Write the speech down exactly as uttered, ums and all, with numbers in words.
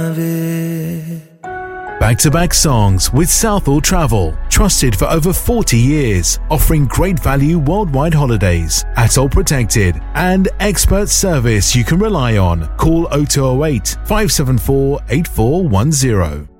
Back-to-back songs with Southall Travel, trusted for over forty years, offering great value worldwide holidays, ATOL protected, and expert service you can rely on. Call oh two oh eight, five seven four, eight four one zero.